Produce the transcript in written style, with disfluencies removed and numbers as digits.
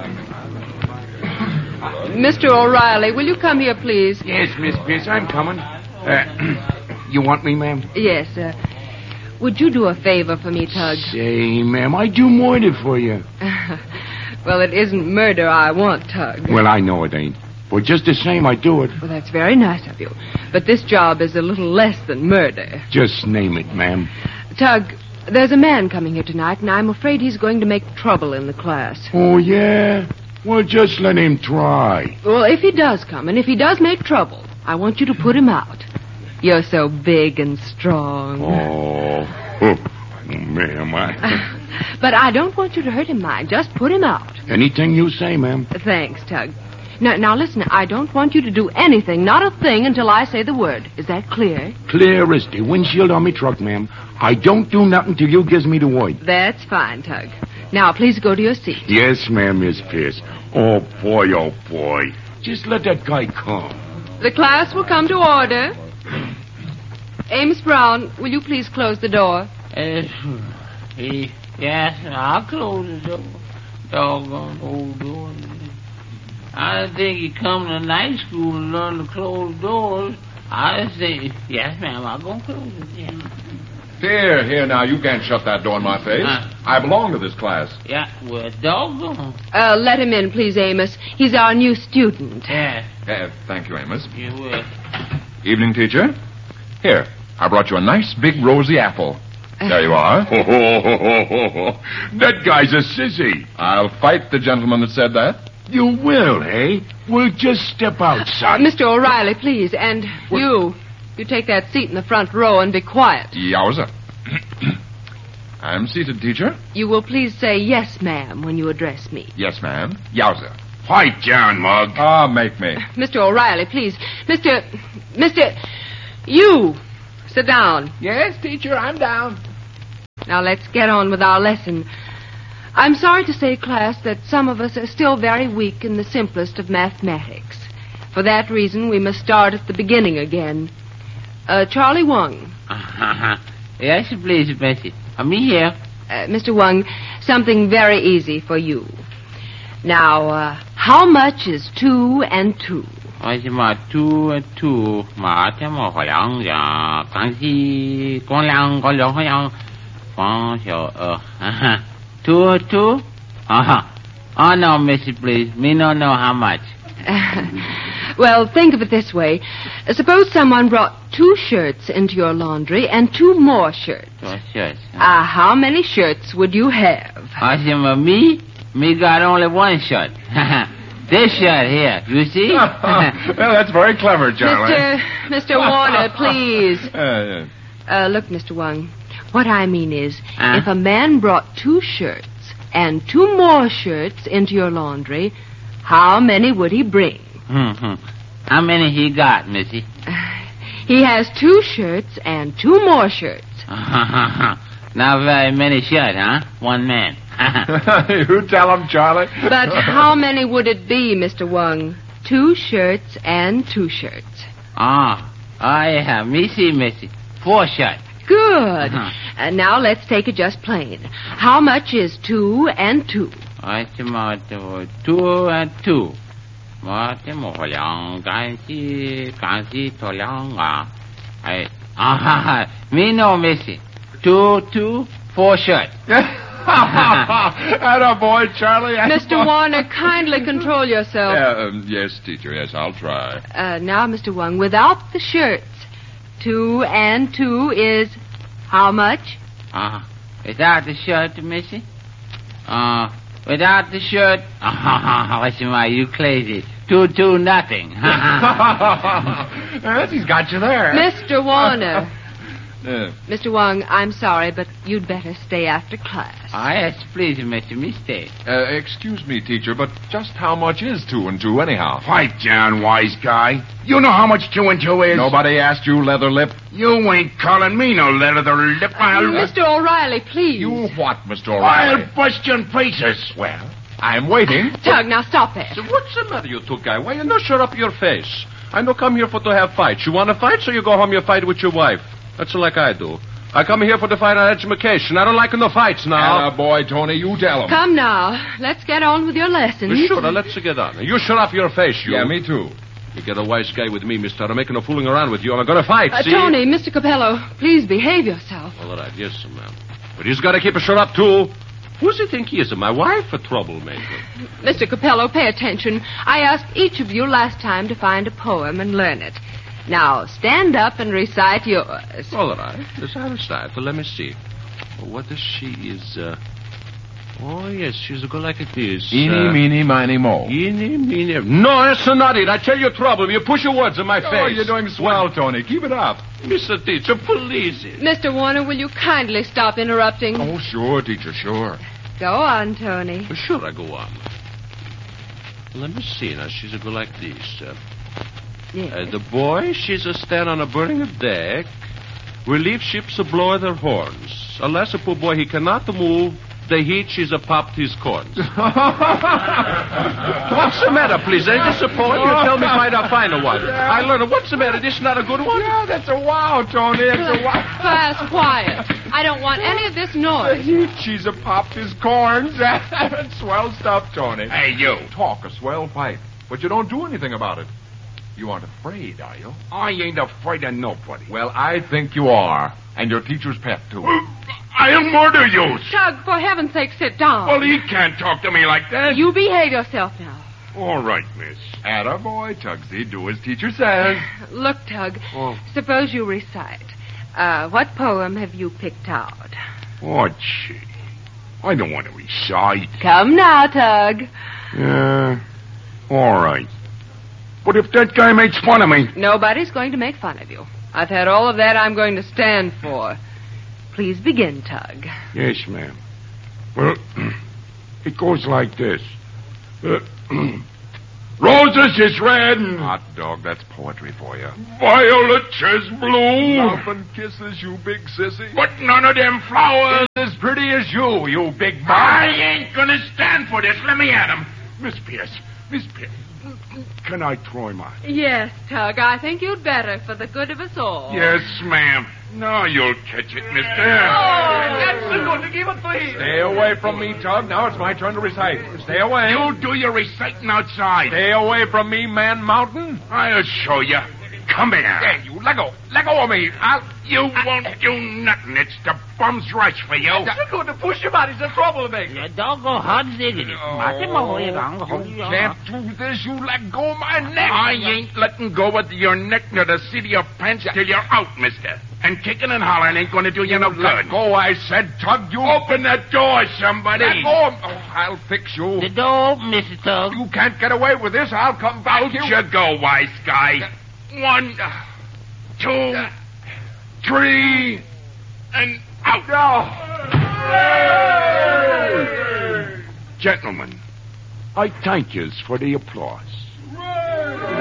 Mr. O'Reilly, will you come here, please? Yes, Miss Pierce, I'm coming. You want me, ma'am? Yes, would you do a favor for me, Tug? Say, ma'am, I do murder for you. Well, it isn't murder I want, Tug. Well, I know it ain't. But just the same, I do it. Well, that's very nice of you. But this job is a little less than murder. Just name it, ma'am. Tug, there's a man coming here tonight, and I'm afraid he's going to make trouble in the class. Oh, yeah? Well, just let him try. Well, if he does come, and if he does make trouble, I want you to put him out. You're so big and strong. Oh, ma'am, But I don't want you to hurt him, mind. Just put him out. Anything you say, ma'am. Thanks, Tug. Now, listen, I don't want you to do anything, not a thing, until I say the word. Is that clear? Clear as the windshield on me truck, ma'am. I don't do nothing till you gives me the word. That's fine, Tug. Now, please go to your seat. Yes, ma'am, Miss Pierce. Oh, boy. Just let that guy come. The class will come to order. Amos Brown, will you please close the door? Yes, I'll close the door. Doggone old door. I think you come to night school and learn to close doors. I say, yes, ma'am, I'm going to close it, yeah. Here, now, you can't shut that door in my face. I belong to this class. Yeah, well, doggone. Let him in, please, Amos. He's our new student. Yeah. Thank you, Amos. You will. Evening, teacher. Here, I brought you a nice big rosy apple. There you are. That guy's a sissy. I'll fight the gentleman that said that. You will, eh? We'll just step outside. Mr. O'Reilly, please, and you take that seat in the front row and be quiet. Yowza. I'm seated, teacher. You will please say yes, ma'am, when you address me. Yes, ma'am. Yowza. Pipe down, Mug. Make me. Mr. O'Reilly, please. You! Sit down. Yes, teacher, I'm down. Now let's get on with our lesson. I'm sorry to say, class, that some of us are still very weak in the simplest of mathematics. For that reason, we must start at the beginning again. Charlie Wong. Yes, please, Bessie. Me here. Mr. Wong, something very easy for you. Now, how much is 2 and 2? 2 and 2 嘛，这么好像呀，刚是光两个两好像光小2 2 Oh no, Missy, please. Me don't know how much. Well, think of it this way. Suppose someone brought 2 shirts into your laundry and 2 more shirts. 2 shirts. How many shirts would you have? Me got only 1 shirt. This shirt here, you see? Well, that's very clever, Charlie. Mr. Warner, please. Look, Mr. Wong, what I mean is, if a man brought 2 shirts and 2 more shirts into your laundry, how many would he bring? How many he got, Missy? He has 2 shirts and 2 more shirts. Not very many shirts, huh? 1 man. You tell him, Charlie. But how many would it be, Mr. Wong? 2 shirts and 2 shirts. Yeah, Missy. 4 shirts. Good. Now let's take it just plain. How much is 2 and 2? 2 and 2. 我这么好像刚是头两啊，me no Missy. 2 4 shirts. Atta boy, Charlie. Mr. Warner, kindly control yourself. Yes, teacher. Yes, I'll try. Now, Mr. Wong, without the shirts, 2 and 2 is how much? Without the shirt, Missy? Without the shirt? What's the matter? You crazy. 2 nothing. He's got you there. Mr. Warner. Mr. Wong, I'm sorry, but you'd better stay after class. Yes, please, Mr. Mistake. Excuse me, teacher, but just how much is 2 and 2 anyhow? Pipe down, wise guy. You know how much 2 and 2 is? Nobody asked you, leather lip. You ain't calling me no leather lip. Mr. O'Reilly, please. You what, Mr. O'Reilly? I'll bust you in pieces. Well, I'm waiting. Tug, now stop it. So what's the matter, you 2 guy? Why you not shut up your face? I no come here for to have fights. You want to fight, so you go home, you fight with your wife. That's like I do. I come here for to find out education. I don't like no fights now. Boy, Tony, you tell him. Come now. Let's get on with your lesson. Sure, let's get on. You shut up your face, you. Yeah, me too. You get a wise guy with me, mister. I'm making no fooling around with you. I'm going to fight, see? Tony, Mr. Capello, please behave yourself. All right, yes, sir, ma'am. But he's got to keep a shut up, too. Who does he think he is? My wife, a troublemaker? Mr. Capello, pay attention. I asked each of you last time to find a poem and learn it. Now, stand up and recite yours. All right. Yes, I'll recite. Well, let me see. What is she? Oh, yes, she's a go like it is. Eeny, meeny, miny, mo. Eeny, meeny... No, that's not it. I tell you trouble. You push your words in my face. Oh, you're doing swell, Tony. Keep it up. Mr. Teacher, please. Mr. Warner, will you kindly stop interrupting? Oh, sure, teacher, sure. Go on, Tony. Sure, I go on. Let me see. Now, she's a go like this. Yes. The boy, she's a stand on a burning deck. Relief ships a blow their horns. Alas, a poor boy, he cannot move. The heat, she's a popped his corns. What's the matter, please? Ain't this a poem? You tell me if I find a one. I learned it. What's the matter? This not a good one? Yeah, that's a wow, Tony. That's a wow. Class, quiet. I don't want any of this noise. She's a popped his corns. That's swell stuff, Tony. Hey, you. Talk a swell fight, but you don't do anything about it. You aren't afraid, are you? I ain't afraid of nobody. Well, I think you are. And your teacher's pet, too. I'll murder you. Tug, for heaven's sake, sit down. Well, he can't talk to me like that. You behave yourself now. All right, miss. Attaboy, Tugsy. Do as teacher says. Look, Tug, Oh. suppose you recite. What poem have you picked out? Oh, gee. I don't want to recite. Come now, Tug. Yeah. All right. But if that guy makes fun of me... Nobody's going to make fun of you. I've had all of that I'm going to stand for. Please begin, Tug. Yes, ma'am. Well, it goes like this. Roses is red and Hot dog, that's poetry for you. violets is blue. Nothing kisses you, big sissy. But none of them flowers... As pretty as you big bug. I ain't gonna stand for this. Let me at him. Miss Pierce. Can I throw him out? Yes, Tug, I think you'd better for the good of us all. Yes, ma'am. No, you'll catch it, mister. That's good to give it to him. Stay away from me, Tug. Now it's my turn to recite. Stay away. You do your reciting outside. Stay away from me, Man Mountain. I'll show you. Come here. Hey, you let go. Let go of me. You won't do nothing. It's the bum's rights for you. You're going to push him out. He's a troublemaker. Doggone hard diggity. You can't do this. You let go of my neck. I ain't letting go of your neck nor the seat of your pants till you're out, mister. And kicking and hollering ain't going to do you no Let good. go, I said, Tug. You Open that door, somebody. Let go. I'll fix you. The door, Mr. Tug. You can't get away with this. I'll come back. Out you go, wise guy. 1, 2, 3, and out. Gentlemen, I thank yous for the applause.